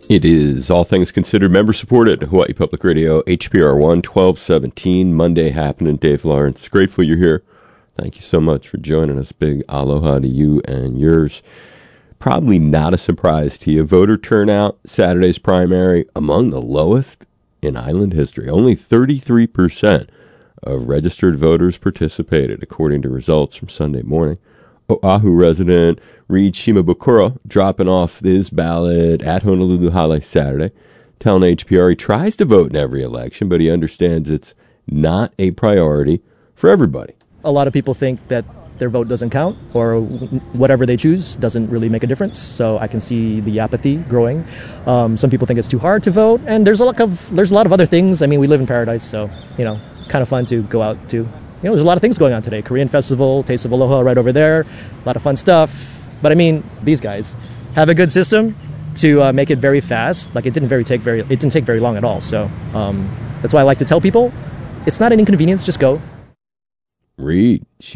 It is All Things Considered, member supported, Hawaii Public Radio, HPR 1, 1217, Monday happening. Dave Lawrence, grateful you're here. Thank you so much for joining us. Big aloha to you and yours. Probably not a surprise to you. Voter turnout, Saturday's primary, among the lowest in island history. Only 33% of registered voters participated, according to results from Sunday morning. Oahu resident Reed Shimabukuro dropping off his ballot at Honolulu Hale Saturday, telling HPR he tries to vote in every election, but he understands it's not a priority for everybody. A lot of people think that their vote doesn't count, or whatever they choose doesn't really make a difference. So I can see the apathy growing. Some people think it's too hard to vote, and there's a lot of other things. I mean, we live in paradise, so it's kind of fun to go out to. There's a lot of things going on today. Korean Festival, Taste of Aloha right over there. A lot of fun stuff. But I mean, these guys have a good system to make it very fast. Like it didn't take very long at all. So that's why I like to tell people it's not an inconvenience. Just go. Reed